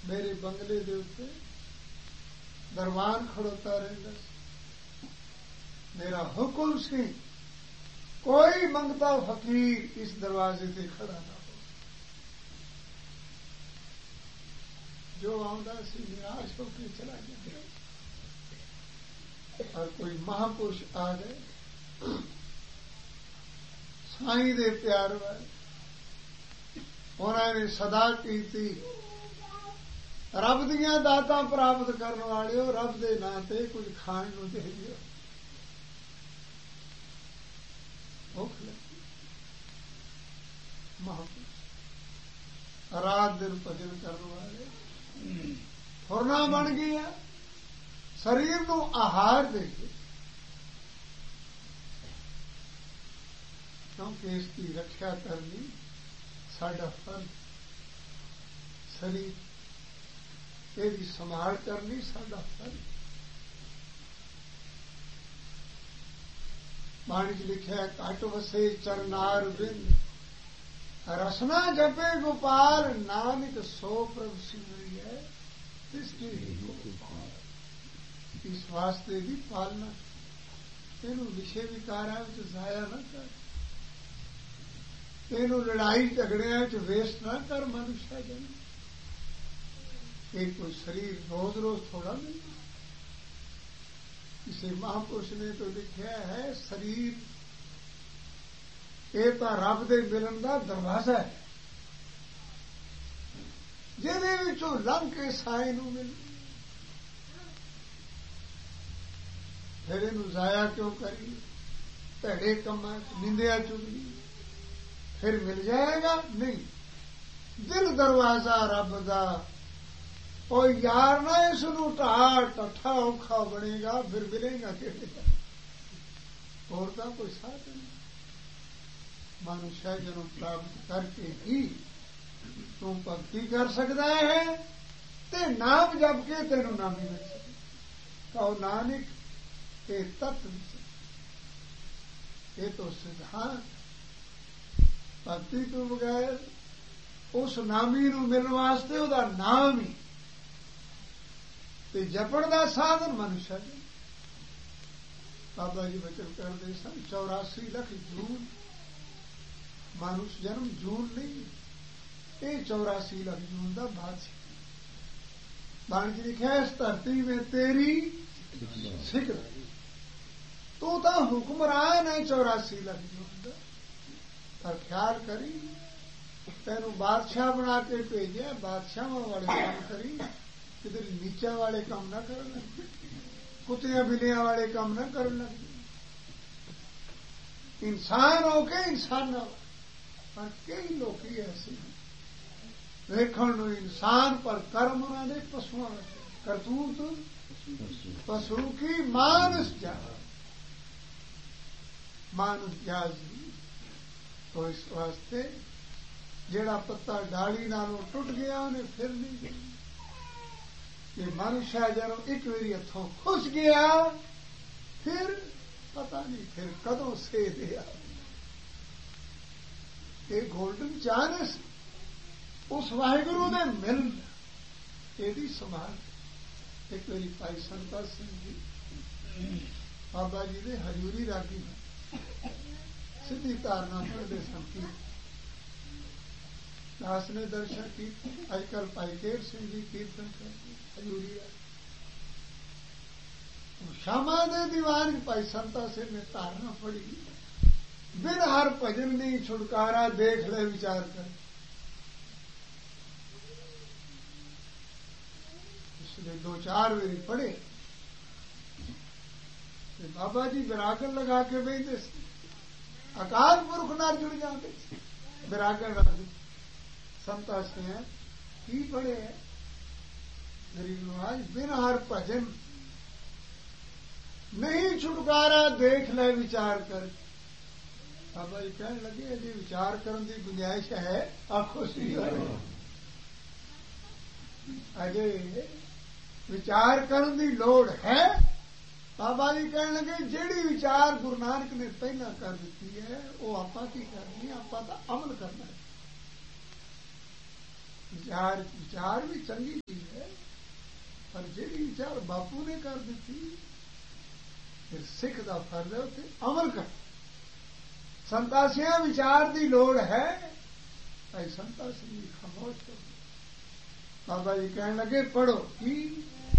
मेरे बंगले दे उत्ते दरबान खड़ोता रहिंदा सी। मेरा हुक्म सी कोई मंगता फकीर इस दरवाजे से खड़ा ना हो। जो आंदा सी निराश होकर चला गया। और कोई महापुरुष आ गए साईं दे प्यार वाले, उन्होंने सदा की रब दियां दातां प्राप्त करने वाले हो, रब दे नां ते कुछ खाण नूं दे दिओ। भुख लगी। महापुरुष रात दिन भजन करने वाले फुरना बन गया, शरीर नूं आहार दे के, क्योंकि इसकी रक्षा करनी साडा फर्ज, शरीर ਇਹਦੀ संभाल करनी साडा फर्ज। बाणी च लिखा है घट वसे चरनार बिंद, रसना जपे गोपाल, नानक सो प्रभु सिमरी है तिसके गोपाल। इस वास्ते की पालना, तेनू विषय विकारां विच जाया ना कर, तेनू लड़ाई झगड़ियां विच वेस्ट ना कर। मनुष्य जन एक कोई शरीर रोज रोज थोड़ा नहीं। किसी महापुरुष ने तो लिखा है शरीर ये तो रब दे मिलन दा दरवाजा है, जिहदे विचों लंघ के साईं नूं मिल। फिर इहनूं जाया क्यों करिए, भैड़े कमां निंदिया चुगली, फिर मिल जाएगा नहीं। दिल दरवाजा रब दा, और यार ना इसनूं ढा टठा औखा बनेगा, फिर मिलेगा किहड़े होर दा कोई साधन नहीं। मनुष्य जन्म प्राप्त करके ही तू भक्ति कर सकता है, ते नाम जप के तेनू नाम ही मिल सके। कहो नानक ये तत्व ये तो सिद्धांत, भक्ति तो बगैर उस नामी नूं मिलण वास्ते उहदा नाम ही ते जपण दा साधन मनुष्य जी। बाबा जी बचन करते सन 84 लाख जून, मानुष जन्म जून नहीं, ये 84 लाख जून का बादशाह। बाण जी लिखा है इस धरती में तेरी सिक्र, तू तो हुक्मरान है 84 लाख जून का। पर ख्याल करी तेनू बादशाह बना के भेजे, बादशाह वाले काम करी, किधर नीचा वाले काम ना कर लगे, कुत्तियां बिल्लियां वाले काम ना कर लगे। इंसान होके इंसान ना, पर कई लोग ऐसे वेखण नूं इंसान पर कर्म उन्होंने पशुओं करतूत पशु की मानस जाजी। तो इस वास्ते जेड़ा पत्ता डाली नालों टुट गया उन्हें फिर नहीं गया। ये मनुष्य जन्म एक बारी हथों खुश गया, फिर पता नहीं फिर कदों से दिया। ये गोल्डन चांस उस वाहिगुरु ने मिल यदि संभाल। एक बारी भाई संता सिंह जी बाबा जी ने हजूरी रागी सीधी धारणा पढ़ते सन। दास ने दर्शन की, अजकल भाई केर सिंह जी कीर्तन करते हजूरी है। श्यामा दे दीवान भाई संता सिंह ने धारणा पड़ी, बिन हर भजन नहीं छुटकारा, देख ले विचार कर। इसलिए 2-4 बारी पढ़े बाबा जी विरागन लगा के बेचते, अकाल पुरख नाल जुड़ जाते विरागन रखते। संता सिंह की पढ़े गरीब नवाज, बिन हर भजन नहीं छुटकारा, देख ले विचार कर। बाबा जी कहने लगे अजे विचार करने की गुंजाइश है, आखो सी अजे विचार करने की लोड़ है। बाबा जी कहने लगे जेड़ी विचार गुरु नानक ने पहला कर दी है वो आपा की करनी, आपा तो अमल करना है। विचार भी चंगी चीज ਪਰ ਜਿਹੜੀ ਵਿਚਾਰ ਬਾਪੂ ਨੇ ਕਰ ਦਿੱਤੀ, ਫਿਰ ਸਿੱਖ ਦਾ ਫਰਜ਼ ਹੈ ਉੱਤੇ ਅਮਲ ਕਰ। ਸੰਤਾਸੀਆਂ ਵਿਚਾਰ ਦੀ ਲੋੜ ਹੈ, ਭਾਈ ਸੰਤਾ ਸਿੰਘ ਜੀ ਖਾਮੋਸ਼ ਹੋ। ਬਾਬਾ ਜੀ ਕਹਿਣ ਲੱਗੇ ਪੜੋ ਕੀ